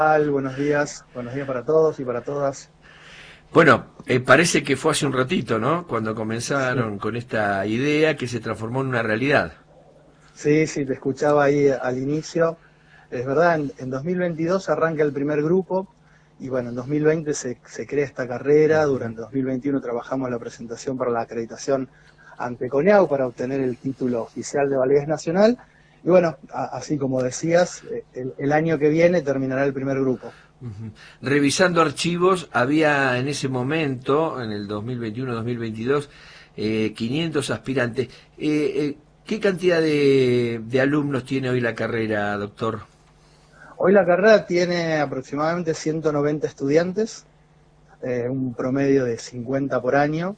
Buenos días para todos y para todas. Bueno, parece que fue hace un ratito, ¿no? Cuando Sí, comenzaron con esta idea que se transformó en una realidad. sí, te escuchaba ahí al inicio. Es verdad, en 2022 arranca el primer grupo y bueno, en 2020 se crea esta carrera. Ujú. Durante 2021 trabajamos la presentación para la acreditación ante CONIAU para obtener el título oficial de validez nacional. Y bueno, así como decías, el año que viene terminará el primer grupo. Ujú. Revisando archivos, había en ese momento, en el 2021-2022, 500 aspirantes. ¿Qué cantidad de alumnos tiene hoy la carrera, doctor? Hoy la carrera tiene aproximadamente 190 estudiantes, un promedio de 50 por año.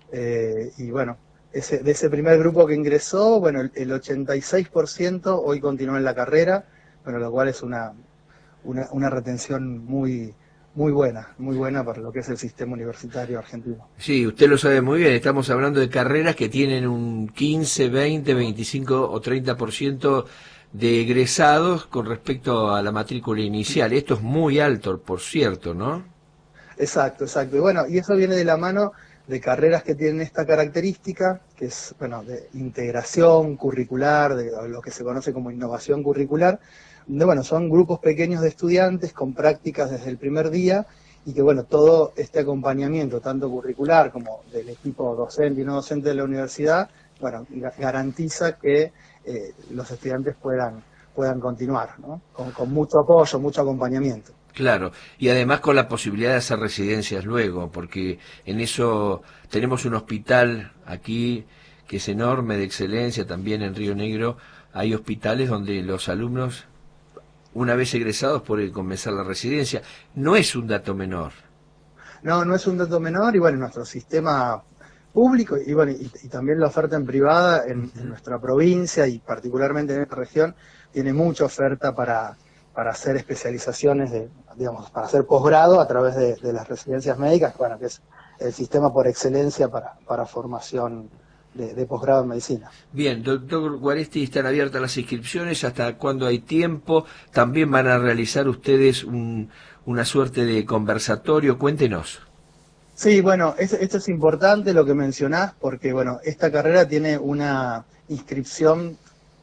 Y bueno, de ese primer grupo que ingresó, bueno, el 86% hoy continúa en la carrera, bueno, lo cual es una retención muy buena para lo que es el sistema universitario argentino. Sí, usted lo sabe muy bien, estamos hablando de carreras que tienen un 15, 20, 25 o 30% de egresados con respecto a la matrícula inicial. Esto es muy alto, por cierto, ¿no? Exacto, exacto. Y bueno, y eso viene de la mano de carreras que tienen esta característica, que es, bueno, de integración curricular, de lo que se conoce como innovación curricular, donde, bueno, son grupos pequeños de estudiantes con prácticas desde el primer día y que, bueno, todo este acompañamiento, tanto curricular como del equipo docente y no docente de la universidad, bueno, garantiza que los estudiantes puedan continuar, ¿no? Con mucho apoyo, mucho acompañamiento. Claro, y además con la posibilidad de hacer residencias luego, porque en eso tenemos un hospital aquí que es enorme, de excelencia, también en Río Negro hay hospitales donde los alumnos, una vez egresados, pueden comenzar la residencia. No es un dato menor. No, no es un dato menor y bueno, nuestro sistema público y bueno, y también la oferta en privada en Ujú. nuestra provincia y particularmente en esta región tiene mucha oferta para hacer especializaciones digamos, para hacer posgrado a través de las residencias médicas, bueno, que es el sistema por excelencia para formación de posgrado en medicina. Bien, doctor Guaresti, están abiertas las inscripciones, hasta cuándo hay tiempo, también van a realizar ustedes una suerte de conversatorio, cuéntenos. Sí, bueno, esto es importante lo que mencionás porque, bueno, esta carrera tiene una inscripción.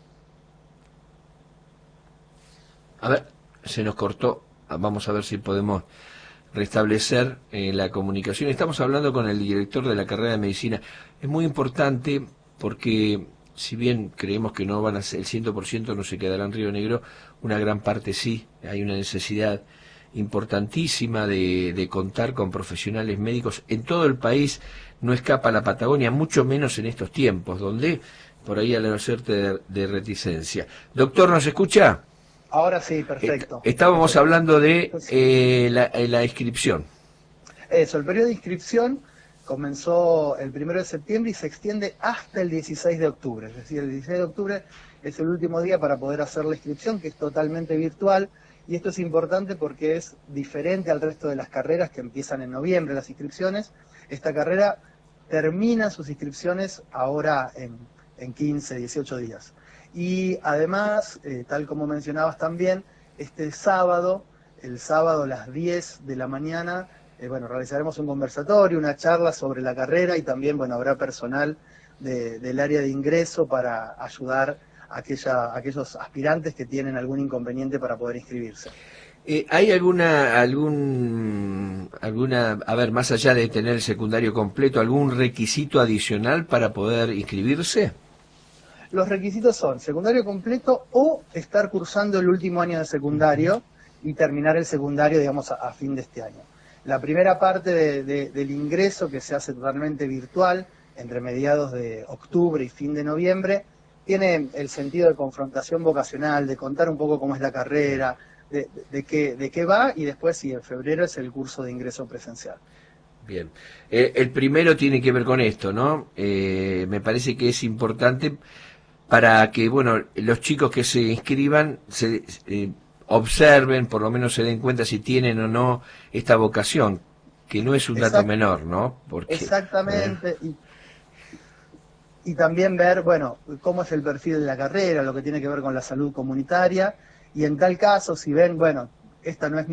A ver, se nos cortó, vamos a ver si podemos restablecer la comunicación. Estamos hablando con el director de la carrera de medicina. Es muy importante porque si bien creemos que no van a ser, el 100% no se quedará en Río Negro, una gran parte sí, hay una necesidad importantísima de contar con profesionales médicos en todo el país, no escapa la Patagonia, mucho menos en estos tiempos, donde por ahí hay una suerte de reticencia. Doctor, ¿nos escucha? Ahora sí, perfecto, Estábamos perfecto. hablando de Entonces, la inscripción. eso, el periodo de inscripción comenzó el 1 de septiembre y se extiende hasta el 16 de octubre. Es decir, el 16 de octubre es el último día para poder hacer la inscripción, que es totalmente virtual. Y esto es importante porque es diferente al resto de las carreras que empiezan en noviembre las inscripciones. Esta carrera termina sus inscripciones ahora en 15, 18 días. Y además, tal como mencionabas también, este sábado, el sábado a las 10 de la mañana, bueno, realizaremos un conversatorio, una charla sobre la carrera y también, bueno, habrá personal del área de ingreso para ayudar a aquellos aspirantes que tienen algún inconveniente para poder inscribirse. ¿Hay a ver, más allá de tener el secundario completo, algún requisito adicional para poder inscribirse? Los requisitos son secundario completo o estar cursando el último año de Ujú. secundario y terminar el secundario, digamos, a fin de este año. La primera parte del ingreso, que se hace totalmente virtual, entre mediados de octubre y fin de noviembre, tiene el sentido de confrontación vocacional, de contar un poco cómo es la carrera, de qué va, y después, sí, en febrero es el curso de ingreso presencial. Bien. El primero tiene que ver con esto, ¿no? Me parece que es importante para que, bueno, los chicos que se inscriban observen, por lo menos se den cuenta si tienen o no esta vocación, que no es un dato Exact, menor, ¿no? Porque, exactamente, y también ver, bueno, cómo es el perfil de la carrera, lo que tiene que ver con la salud comunitaria, y en tal caso, si ven, bueno, esta no es mi